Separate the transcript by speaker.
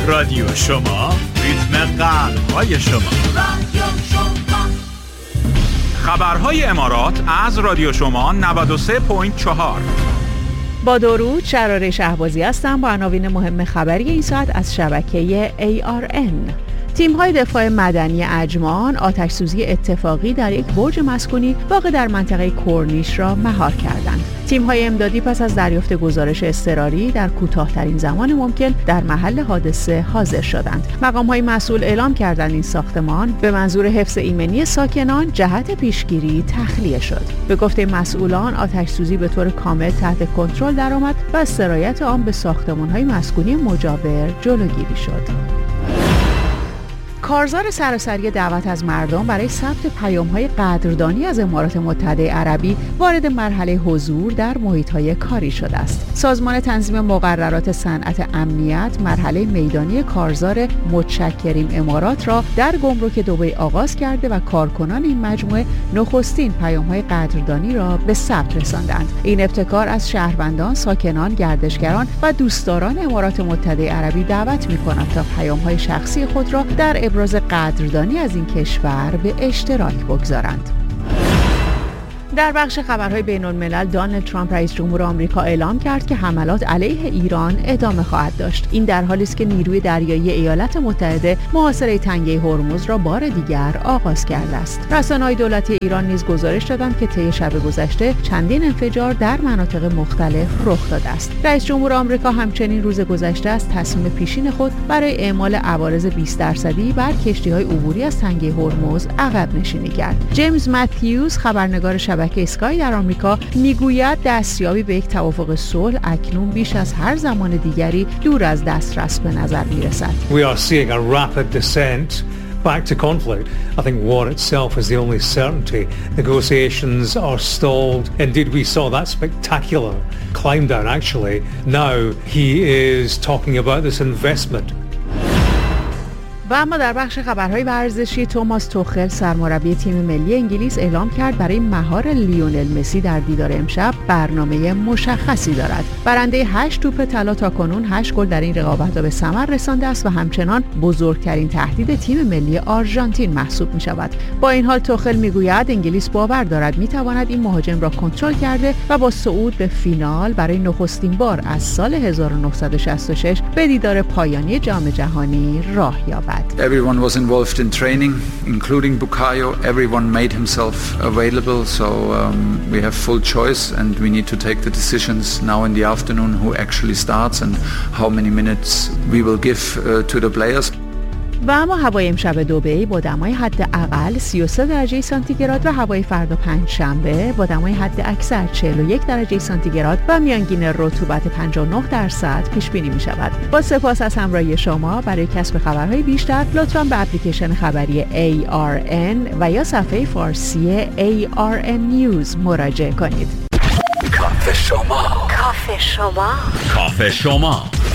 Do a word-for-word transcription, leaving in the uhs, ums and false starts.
Speaker 1: رادیو شما، ریتم قلب‌های شما. خبرهای امارات از رادیو شما نود و سه ممیز چهار.
Speaker 2: با درود، شراره شهبازی هستم با عناوین مهم خبری این ساعت از شبکه ای آر ان. تیم‌های دفاع مدنی عجمان آتش‌سوزی اتفاقی در یک برج مسکونی واقع در منطقه کورنیش را مهار کردند. تیم‌های امدادی پس از دریافت گزارش اضطراری در کوتاه‌ترین زمان ممکن در محل حادثه حاضر شدند. مقام‌های مسئول اعلام کردند این ساختمان به منظور حفظ ایمنی ساکنان جهت پیشگیری تخلیه شد. به گفته مسئولان، آتش‌سوزی به طور کامل تحت کنترل درآمد و از سرایت آن به ساختمان‌های مسکونی مجاور جلوگیری شد. کارزار سراسری دعوت از مردم برای ثبت پیام‌های قدردانی از امارات متحده عربی وارد مرحله حضور در محیط‌های کاری شده است. سازمان تنظیم مقررات صنعت امنیت مرحله میدانی کارزار متشکریم امارات را در گمرک دبی آغاز کرده و کارکنان این مجموعه نخستین پیام‌های قدردانی را به ثبت رساندند. این ابتکار از شهروندان، ساکنان، گردشگران و دوستداران امارات متحده عربی دعوت می‌کند تا پیام‌های شخصی خود را در ابراز قدردانی از این کشور به اشتراک بگذارند. در بخش خبرهای بین‌الملل، دونالد ترامپ رئیس جمهور آمریکا اعلام کرد که حملات علیه ایران ادامه خواهد داشت. این در حالی است که نیروی دریایی ایالات متحده محاصره تنگه هرمز را بار دیگر آغاز کرده است. رسانه‌های دولتی ایران نیز گزارش دادند که طی شب گذشته چندین انفجار در مناطق مختلف رخ داده است. رئیس جمهور آمریکا همچنین روز گذشته از تصمیم پیشین خود برای اعمال عوارض بیست درصدی بر کشتی‌های عبوری از تنگه هرمز عقب نشینی کرد. جیمز متیوز، خبرنگار شبکه اسکای در آمریکا، میگوید دستیابی به یک توافق صلح اکنون بیش از هر زمان دیگری دور از دسترس به نظر می‌رسد.
Speaker 3: We are seeing a rapid descent back to conflict. I think war itself is the only certainty. Negotiations are stalled. Indeed, we saw that spectacular climb down actually. Now he is talking about this investment.
Speaker 2: و اما در بخش خبرهای ورزشی، توماس توخل سرمربی تیم ملی انگلیس اعلام کرد برای مهار لیونل مسی در دیدار امشب برنامه مشخصی دارد. برنده هشت توپ طلا تاکنون هشت گل در این رقابت‌ها به ثمر رسانده است و همچنان بزرگترین تهدید تیم ملی آرژانتین محسوب می‌شود. با این حال توخل می‌گوید انگلیس باور دارد می‌تواند این مهاجم را کنترل کرده و با صعود به فینال برای نخستین بار از سال هزار و نهصد و شصت و شش به دیدار پایانی جام جهانی راه یابد.
Speaker 4: Everyone was involved in training, including Bukayo. Everyone made himself available, so um, we have full choice and we need to take the decisions now in the afternoon who actually starts and how many minutes we will give uh, to the players.
Speaker 2: و اما هوای امشب دبی با دمای حداقل سی و سه درجه سانتیگراد و هوای فردا پنجشنبه با دمای حد اکثر چهل و یک درجه سانتیگراد و میانگین رطوبت پنجاه و نه درصد پیش بینی می شود. با سپاس از همراهی شما. برای کسب خبرهای بیشتر لطفاً به اپلیکیشن خبری ای آر ان و یا صفحه فارسی ای آر ان News مراجعه کنید.
Speaker 1: کافه شما.
Speaker 5: کافه شما.
Speaker 1: کافه شما.